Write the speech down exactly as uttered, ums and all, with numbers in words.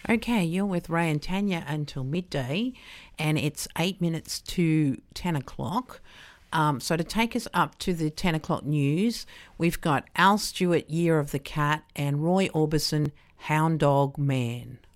Okay, you're with Ray and Tanya until midday, and it's eight minutes to ten o'clock. Um, so to take us up to the ten o'clock news, we've got Al Stewart, Year of the Cat, and Roy Orbison, Hound Dog Man.